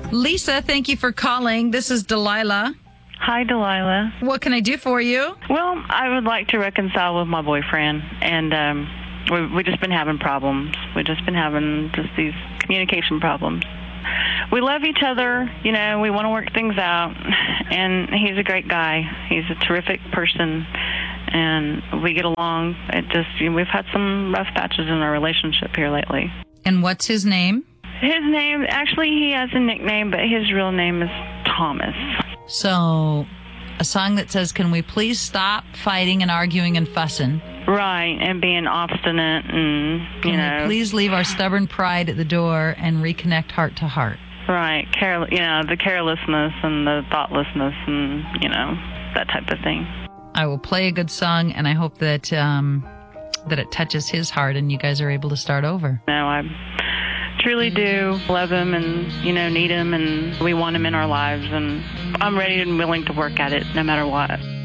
Lisa, thank you for calling. This is Delilah. Hi, Delilah. What can I do for you? Well, I would like to reconcile with my boyfriend, and we've just been having problems. We've just been having these communication problems. We love each other, we want to work things out, and he's a great guy. He's a terrific person, and we get along. We've had some rough patches in our relationship here lately. And what's his name? His name, actually, he has a nickname, but his real name is Thomas. So, a song that says, can we please stop fighting and arguing and fussing? Right, and being obstinate and, Can we please leave our stubborn pride at the door and reconnect heart to heart? Right, the carelessness and the thoughtlessness and, that type of thing. I will play a good song, and I hope that it touches his heart and you guys are able to start over. No, I truly do love him and, need him, and we want him in our lives, and I'm ready and willing to work at it no matter what.